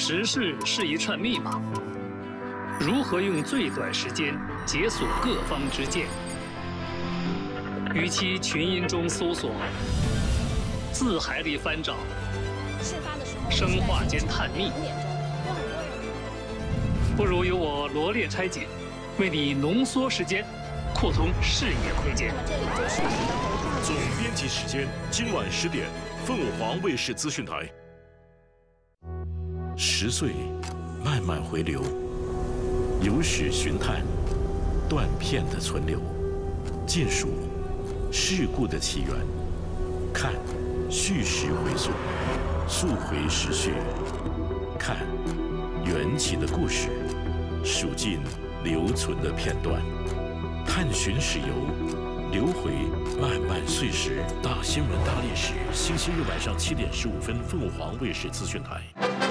时事是一串密码，如何用最短时间解锁各方之见？与其群音中搜索，字海里翻找，生化间探秘，不如由我罗列拆解，为你浓缩时间，扩通视野空间。 总编辑时间，今晚10点，凤凰卫视资讯台。10岁，慢慢回流，有史寻探，断片的存留，见数事故的起源，看叙事回溯，溯回时序，看缘起的故事，数尽留存的片段，探寻史游，流回漫漫岁时。大新闻大历史，星期日晚上7点15分，凤凰卫视资讯台。